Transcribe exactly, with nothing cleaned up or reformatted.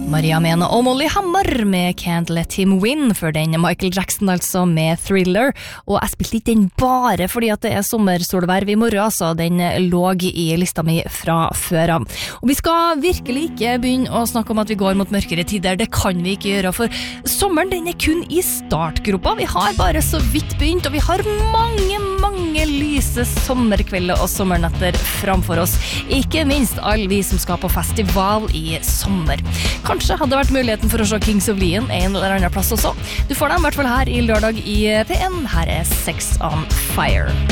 Maria Mena og Molly Hammar med Can't Let Him Win, for den Michael Jackson altså med Thriller, og jeg spilte ikke den bare fordi at det er sommersolverv i morgen, altså den lå i lista mi fra før av. Og vi skal virkelig ikke begynne å snakke om at vi går mot mørkere tider, det kan vi ikke gjøre, for sommeren den er kun i startgropa, vi har bare så vidt begynt, og vi har mange, mange lyse sommerkvelder og sommernetter framfor oss, ikke minst alle vi som skal på festival i sommer. Kanskje hadde vært muligheten for å se Kings of Leon en eller annen plass også. Du får dem i hvert fall her i lørdag i P en. Her er Sex on Fire.